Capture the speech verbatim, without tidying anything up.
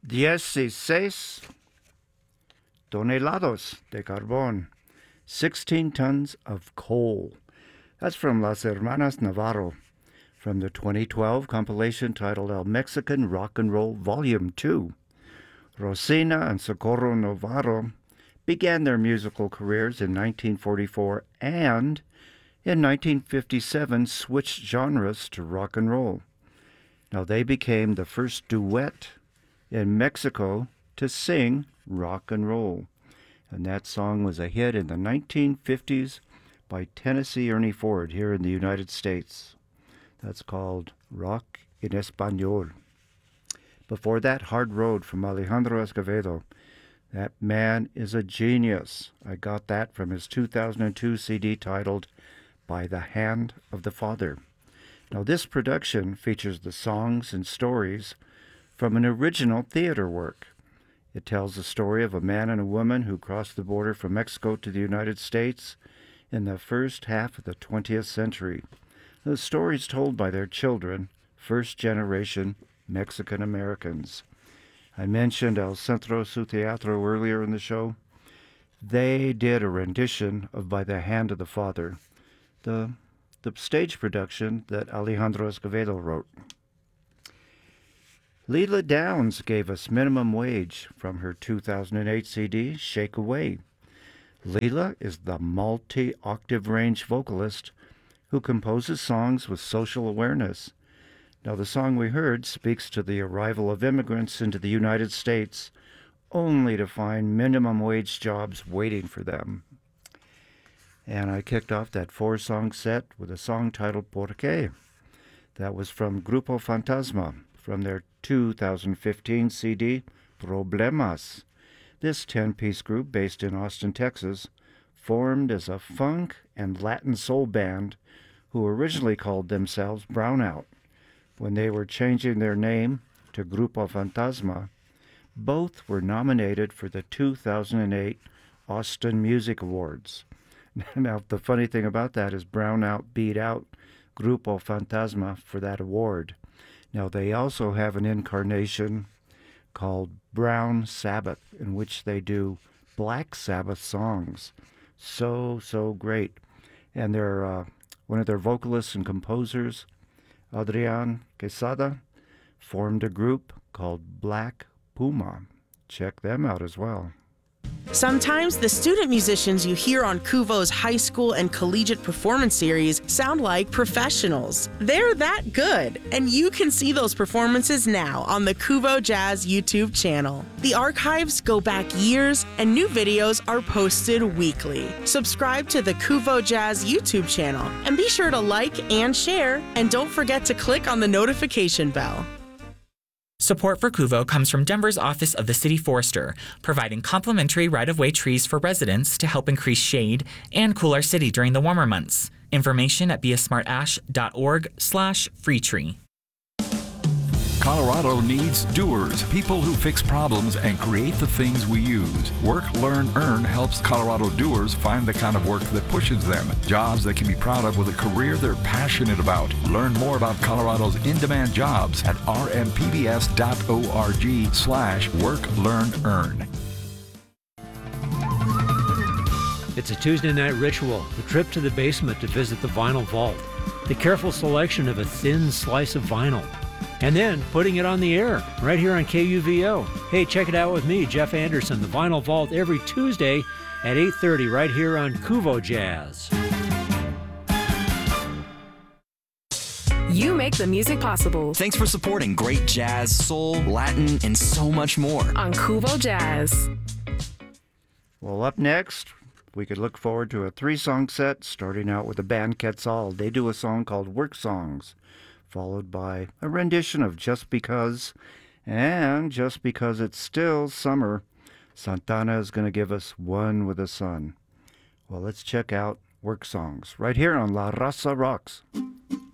dieciséis toneladas de carbón, sixteen tons of coal. That's from Las Hermanas Navarro, from the twenty twelve compilation titled El Mexican Rock and Roll Volume two. Rosina and Socorro Navarro began their musical careers in nineteen forty-four and in nineteen fifty-seven switched genres to rock and roll. Now they became the first duet in Mexico to sing rock and roll. And that song was a hit in the nineteen fifties by Tennessee Ernie Ford here in the United States. That's called Rock en Español. Before that, Hard Road from Alejandro Escovedo. That man is a genius. I got that from his two thousand two C D titled By the Hand of the Father. Now, this production features the songs and stories from an original theater work. It tells the story of a man and a woman who crossed the border from Mexico to the United States in the first half of the twentieth century. The story is told by their children, first-generation Mexican Americans. I mentioned El Centro Su Teatro earlier in the show. They did a rendition of By the Hand of the Father, the, the stage production that Alejandro Escovedo wrote. Leela Downs gave us Minimum Wage from her two thousand eight C D, Shake Away. Leela is the multi-octave range vocalist who composes songs with social awareness. Now, the song we heard speaks to the arrival of immigrants into the United States only to find minimum wage jobs waiting for them. And I kicked off that four-song set with a song titled Por Qué. That was from Grupo Fantasma, from their two thousand fifteen C D, Problemas. This ten-piece group, based in Austin, Texas, formed as a funk and Latin soul band who originally called themselves Brownout. When they were changing their name to Grupo Fantasma, both were nominated for the two thousand eight Austin Music Awards. Now, the funny thing about that is Brownout beat out Grupo Fantasma for that award. Now, they also have an incarnation called Brown Sabbath, in which they do Black Sabbath songs. So, so great. And they're, uh, one of their vocalists and composers, Adrian Quesada, formed a group called Black Puma. Check them out as well. Sometimes the student musicians you hear on Kuvo's high school and collegiate performance series sound like professionals. They're that good, and you can see those performances now on the Kuvo Jazz YouTube channel. The archives go back years, and new videos are posted weekly. Subscribe to the Kuvo Jazz YouTube channel, and be sure to like and share, and don't forget to click on the notification bell. Support for Kuvo comes from Denver's Office of the City Forester, providing complimentary right-of-way trees for residents to help increase shade and cool our city during the warmer months. Information at beasmartash.org slash free tree. Colorado needs doers, people who fix problems and create the things we use. Work, Learn, Earn helps Colorado doers find the kind of work that pushes them, jobs they can be proud of with a career they're passionate about. Learn more about Colorado's in-demand jobs at rmpbs.org slash work, learn, earn. It's a Tuesday night ritual, the trip to the basement to visit the vinyl vault, the careful selection of a thin slice of vinyl, and then putting it on the air right here on K U V O. Hey, check it out with me, Jeff Anderson, the Vinyl Vault, every Tuesday at eight thirty right here on Kuvo Jazz. You make the music possible. Thanks for supporting great jazz, soul, Latin, and so much more on Kuvo Jazz. Well, up next, we could look forward to a three-song set, starting out with the band Quetzal. They do a song called Work Songs, followed by a rendition of Just Because, and just because it's still summer, Santana is going to give us One with the Sun. Well, let's check out Work Songs right here on La Raza Rocks.